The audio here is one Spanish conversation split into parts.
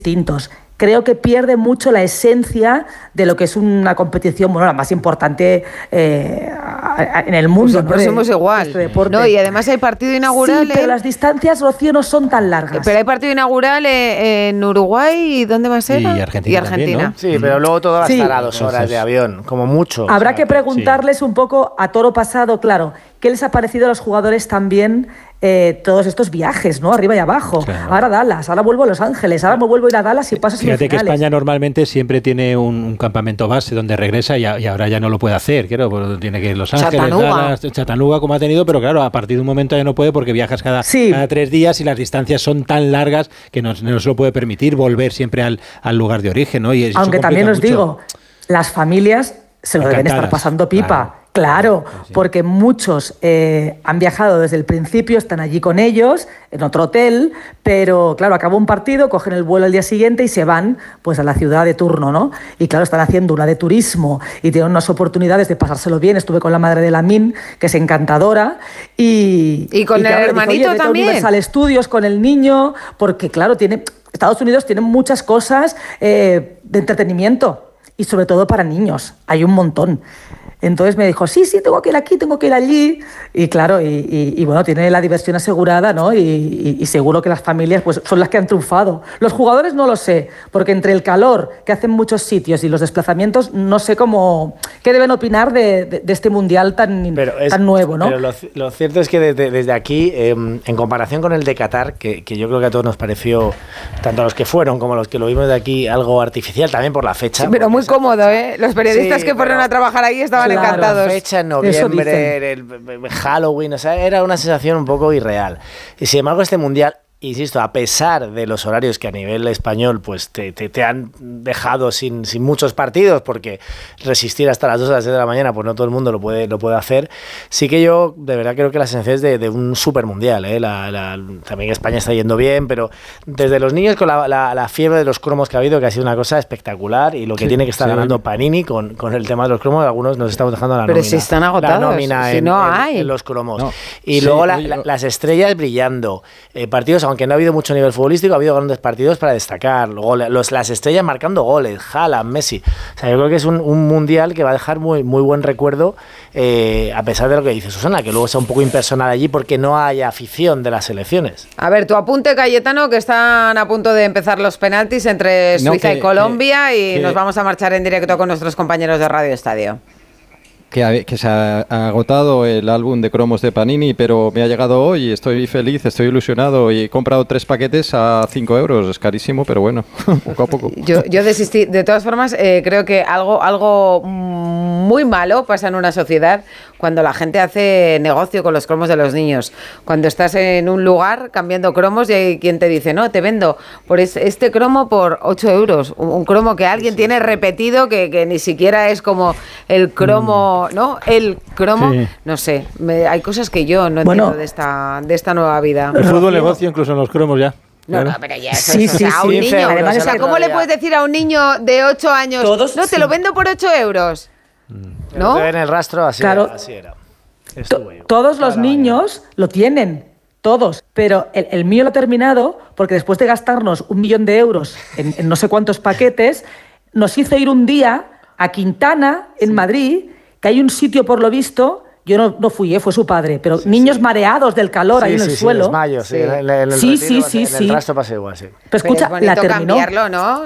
distintos. Creo que pierde mucho la esencia de lo que es una competición, bueno, la más importante en el mundo. Pues el próximo es igual. Este deporte. No, y además hay partido inaugural. Sí, pero las distancias, Rocío, no son tan largas. Pero hay partido inaugural en Uruguay, ¿y dónde más era? Y Argentina. También, ¿no? Sí, pero luego todo va a estar a 2 horas de avión, como mucho. Habrá que preguntarles un poco a toro pasado, claro, ¿qué les ha parecido a los jugadores también todos estos viajes, ¿no? Arriba y abajo. Claro. Ahora Dallas, ahora vuelvo a Los Ángeles, ahora me vuelvo a ir a Dallas y paso semifinales. Fíjate que España normalmente siempre tiene un campamento base donde regresa y ahora ya no lo puede hacer, claro, porque tiene que ir a Los Ángeles, Dallas, Chattanooga, como ha tenido, pero claro, a partir de un momento ya no puede porque viajas cada 3 días y las distancias son tan largas que no se lo puede permitir volver siempre al lugar de origen, ¿no? Y aunque también os digo, las familias se lo deben estar pasando pipa. Claro, porque muchos han viajado desde el principio, están allí con ellos, en otro hotel, pero claro, acaba un partido, cogen el vuelo al día siguiente y se van pues a la ciudad de turno, ¿no? Y claro, están haciendo una de turismo y tienen unas oportunidades de pasárselo bien. Estuve con la madre de Lamin, que es encantadora, y con el hermanito también. Universal Studios con el niño, porque claro, Estados Unidos tiene muchas cosas de entretenimiento y sobre todo para niños, hay un montón. Entonces me dijo, sí, tengo que ir aquí, tengo que ir allí. Y claro, y bueno, tiene la diversión asegurada, ¿no? Y seguro que las familias pues son las que han triunfado. Los jugadores no lo sé, porque entre el calor que hacen muchos sitios y los desplazamientos, no sé qué deben opinar de este mundial tan nuevo, ¿no? Pero lo cierto es que desde aquí, en comparación con el de Qatar, que yo creo que a todos nos pareció, tanto a los que fueron como a los que lo vimos de aquí, algo artificial también por la fecha. Sí, pero muy cómodo, ¿eh? Los periodistas que fueron a trabajar ahí estaban encantados. La fecha en noviembre, el Halloween, o sea, era una sensación un poco irreal. Y sin embargo, este mundial, insisto, a pesar de los horarios que a nivel español pues te han dejado sin muchos partidos, porque resistir hasta las 2 o las 6 de la mañana, pues no todo el mundo lo puede hacer, sí que yo de verdad creo que la sensación es de un super mundial, ¿eh? También España está yendo bien, pero desde los niños con la fiebre de los cromos que ha habido, que ha sido una cosa espectacular, y lo que tiene que estar ganando Panini con el tema de los cromos, algunos nos estamos dejando la nómina. Pero si están agotados, la nómina en los cromos. No. Y luego las estrellas brillando, partidos, aunque no ha habido mucho nivel futbolístico, ha habido grandes partidos para destacar. Luego las estrellas marcando goles, Haaland, Messi. O sea, yo creo que es un mundial que va a dejar muy, muy buen recuerdo, a pesar de lo que dice Susana, que luego sea un poco impersonal allí porque no hay afición de las selecciones. A ver, tu apunte, Cayetano, que están a punto de empezar los penaltis entre Suiza y Colombia, y nos vamos a marchar en directo con nuestros compañeros de Radio Estadio. Que se ha agotado el álbum de cromos de Panini, pero me ha llegado hoy, estoy feliz, estoy ilusionado y he comprado 3 paquetes a 5 euros, es carísimo, pero bueno, poco a poco. Yo desistí. De todas formas, creo que algo muy malo pasa en una sociedad cuando la gente hace negocio con los cromos de los niños. Cuando estás en un lugar cambiando cromos y hay quien te dice, no, te vendo por este cromo por 8 euros, un cromo que alguien tiene repetido, que ni siquiera es como el cromo... ¿no? El cromo, no sé, hay cosas que yo no entiendo de esta nueva vida. El fútbol negocio incluso en los cromos ya. No, pero ya eso, a un niño. Además, o sea, ¿cómo le puedes decir a un niño de 8 años, no, te lo vendo por 8 euros? ¿No? En el rastro así era. Todos los niños lo tienen. Todos, pero el mío lo ha terminado porque después de gastarnos 1 millón de euros en no sé cuántos paquetes, nos hizo ir un día a Quintana, en Madrid, que hay un sitio, por lo visto, yo no fui, fue su padro, pero niños mareados del calor ahí en el suelo. En el rastro pasa igual, sí. Pero escucha, pero es bonito cambiarlo, ¿no?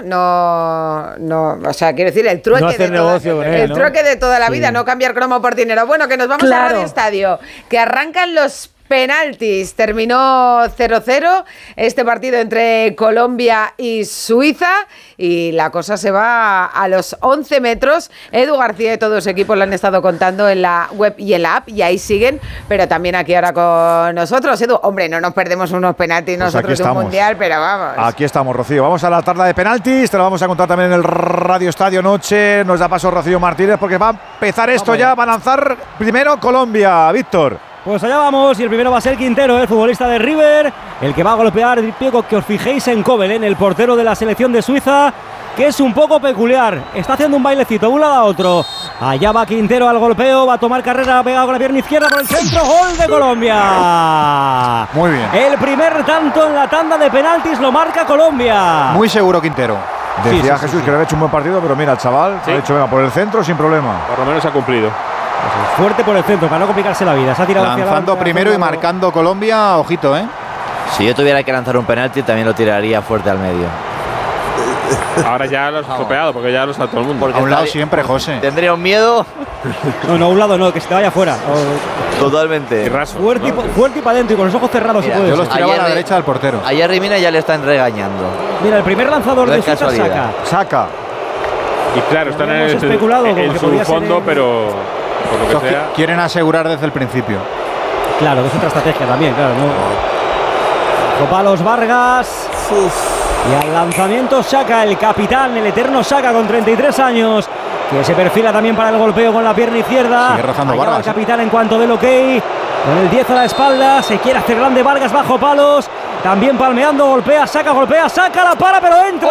No, o sea, quiero decir, el trueque de toda la vida, no cambiar cromo por dinero. Bueno, que nos vamos a Radio Estadio, que arrancan los penaltis. Terminó 0-0 este partido entre Colombia y Suiza, y la cosa se va a los 11 metros. Edu García y todo su equipo lo han estado contando en la web y en la app, y ahí siguen, pero también aquí ahora con nosotros. Edu, hombre, no nos perdemos unos penaltis nosotros de un mundial, pero vamos. Aquí estamos, Rocío. Vamos a la tabla de penaltis, te lo vamos a contar también en el Radio Estadio Noche. Nos da paso Rocío Martínez porque va a empezar esto ya, va a lanzar primero Colombia. Víctor. Pues allá vamos, y el primero va a ser Quintero, el futbolista de River, el que va a golpear. Pico, que os fijéis en Kobel, el portero de la selección de Suiza, que es un poco peculiar. Está haciendo un bailecito de un lado a otro Allá va Quintero al golpeo, va a tomar carrera, pegado con la pierna izquierda por el centro, gol de Colombia. Muy bien. El primer tanto en la tanda de penaltis lo marca Colombia. Muy seguro Quintero. Decía Jesús que le había hecho un buen partido, pero mira, el chaval ha dicho, venga, por el centro sin problema. Por lo menos ha cumplido. Fuerte por el centro, para no complicarse la vida. Se ha tirado lanzando primero y marcando Colombia, ojito, ¿eh? Si yo tuviera que lanzar un penalti, también lo tiraría fuerte al medio. Ahora ya lo has estropeado, porque ya lo sabe todo el mundo. Porque a un lado siempre, José. ¿Tendría un miedo? No, a un lado no, que se te vaya fuera. Totalmente. Fuerte y para adentro y con los ojos cerrados. Mira, si yo los tiraba a la derecha del portero. Ayer Rimina ya le están regañando. Mira, el primer lanzador de Suiza saca. Y claro, están en su fondo, pero por lo que sea. Quieren asegurar desde el principio. Claro, que es otra estrategia también, claro, ¿no? Palos Vargas. Y al lanzamiento Xhaka, el capitán, el eterno Xhaka con 33 años, que se perfila también para el golpeo con la pierna izquierda. Sigue rozando Allá Vargas. El capitán en cuanto del ok, con el 10 a la espalda, se quiere hacer grande Vargas bajo palos, también palmeando, golpea, saca, la para, pero entra.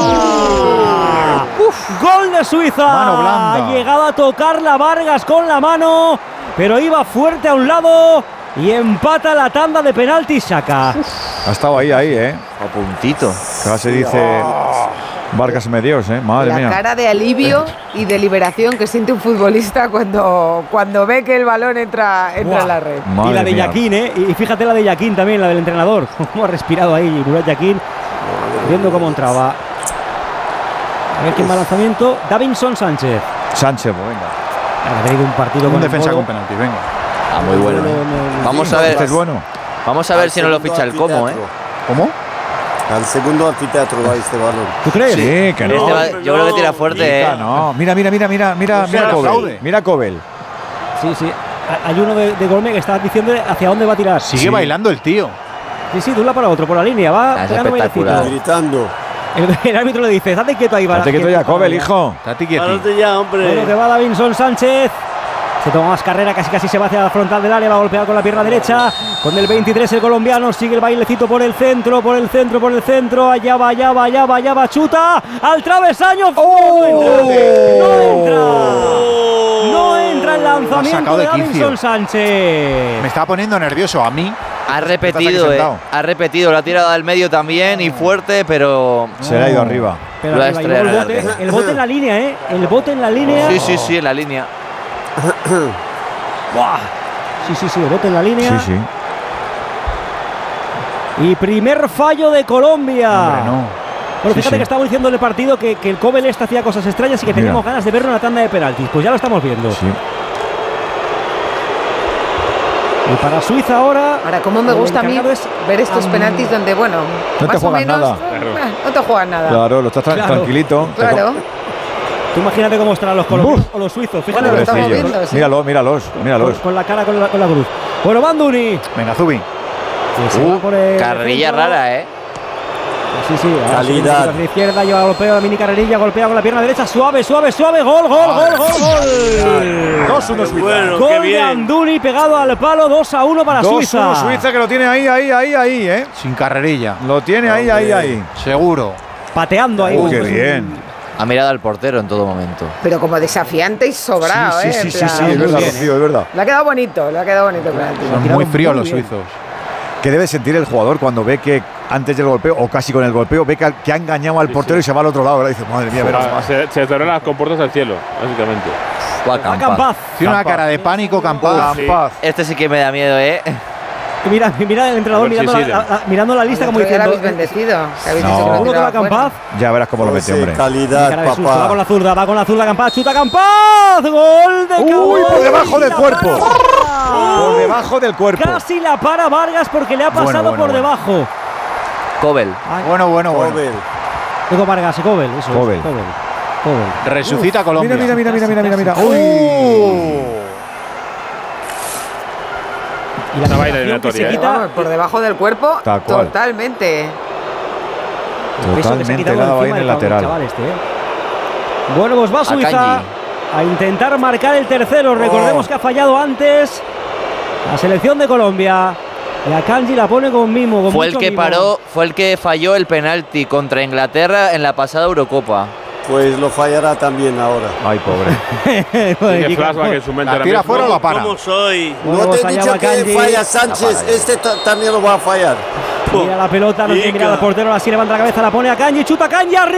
Gol de Suiza. Mano blanda. Ha llegado a tocar la Vargas con la mano, pero iba fuerte a un lado y empata la tanda de penaltis Xhaka. Ha estado ahí, A puntito. Casi dice Vargas medios, madre mía. La cara de alivio y de liberación que siente un futbolista cuando ve que el balón entra en la red. Y la de Yaquín, y fíjate la de Yaquín también, la del entrenador. Cómo ha respirado ahí Murat Yaquín, viendo cómo entraba. A ver quién va al lanzamiento. Davinson Sánchez. Sánchez, pues venga. Ha tenido un partido con defensa con penalti, venga. Muy bueno. Vamos a ver. Este es bueno. Vamos a ver si no lo ficha el Como, ¿Cómo? Al segundo anfiteatro va este balón. ¿Tú crees? Sí, que no. Yo creo que tira fuerte, No, mira Cobel. Mira Cobel. Sí. Hay uno de Golme que está diciendo hacia dónde va a tirar. Sigue bailando el tío. Sí, de un lado para otro, por la línea. Va espectacular. Gritando. El árbitro le dice, date quieto ahí. Date quieto ya, Cobel, hijo. Date quieto. Párate ya, hombre. Bueno, que va Davinson Sánchez. Se toma más carrera, casi se va hacia la frontal del área, va a golpear con la pierna derecha. Con el 23 el colombiano, sigue el bailecito por el centro. Allá va, chuta al travesaño. No entra el lanzamiento de Davinson Sánchez. Me estaba poniendo nervioso a mí. Ha repetido, lo ha tirado al medio también y fuerte, pero se le ha ido arriba. Pero lo el bote en la línea, el bote en la línea. Sí, en la línea. Sí, bote en la línea. Sí. Y primer fallo de Colombia. Hombre, no. Bueno, fíjate que estamos diciendo en el partido que el Cobel hacía cosas extrañas y que teníamos ganas de verlo en la tanda de penaltis. Pues ya lo estamos viendo. Sí. Y para Suiza ahora. Ahora, cómo me gusta a mí ver estos penaltis donde, bueno, no más te o menos. nada. No te juegan nada. Claro, lo estás tranquilito. Claro. Tú imagínate cómo estarán los colombianos o los suizos. Fíjate lo estamos viendo. Sí. Míralos. Con la cara, con la cruz. Bueno, Banduni. Venga, Zubi. Carrerilla rara, Sí. Calidad. A la izquierda, lleva golpeo, la mini carrerilla, golpea con la pierna derecha, suave. Gol. 2-1 Suiza. Bueno, gol de Banduni pegado al palo, 2-1 para Suiza. 2-1 Suiza, que lo tiene ahí, Sin carrerilla. Lo tiene ahí. Seguro. Pateando ahí. Qué bien. Ha mirado al portero en todo momento. Pero como desafiante y sobrado, Sí, es verdad, Rocío, es verdad. Le ha quedado bonito el penalti. Son muy fríos los suizos. ¿Qué debe sentir el jugador cuando ve que antes del golpeo, o casi con el golpeo, ve que ha engañado al portero y se va al otro lado? ¿Verdad? Dice, madre mía, verás más. Se cerraron las compuertas al cielo, básicamente. Campaz. Tiene una cara de pánico, Campaz. Este sí que me da miedo, Mira el entrenador mirando la lista como diciendo. Habéis bendecido. ¿Seguro que va Campaz? Ya verás cómo lo mete, hombre. Calidad, papá. Va con la zurda Campaz, chuta Campaz. Gol de Campaz. Uy, por debajo del cuerpo. Por debajo del cuerpo. Casi la para Vargas porque le ha pasado por debajo. Cobel. Bueno. Digo Vargas y Cobel. Eso Cobel. Es, Cobel. Resucita Colombia. Mira. Uy. Y la vaina que se quita por debajo del cuerpo, totalmente. Totalmente helado ahí en el lateral. Bueno, pues va Suiza a intentar marcar el tercero. Recordemos que ha fallado antes la selección de Colombia. Y a Kanji la pone con mimo. Con fue el que mimo. fue el que falló el penalti contra Inglaterra en la pasada Eurocopa. pues lo fallará también ahora. Ay, pobre. Tiene flashback en su mente. ¿La tira fuera o la para? ¿Cómo soy? Bueno, No te he dicho que falla Sánchez, también lo va a fallar. Mira la pelota, no tiene mirada al portero, así levanta la cabeza, la pone a Kanji, chuta Kanji arriba.